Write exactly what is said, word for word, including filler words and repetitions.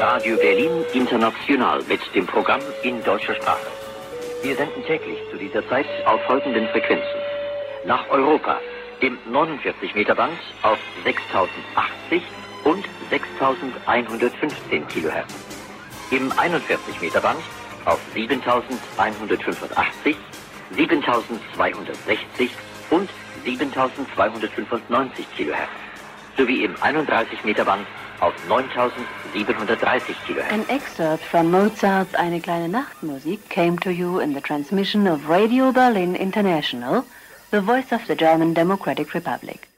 Radio Berlin International mit dem Programm in deutscher Sprache. Wir senden täglich zu dieser Zeit auf folgenden Frequenzen. Nach Europa, dem neunundvierzig Meter Band auf sechstausendachtzig und sechstausendeinhundertfünfzehn Kilohertz. Im einundvierzig Meter Band auf siebentausendeinhundertfünfundachtzig, siebentausendzweihundertsechzig und siebentausendzweihundertfünfundneunzig Kilohertz. Sowie im einunddreißig Meter Band auf neuntausendsiebenhundertdreißig Kilohertz. An excerpt from Mozart's Eine kleine Nachtmusik came to you in the transmission of Radio Berlin International, the voice of the German Democratic Republic.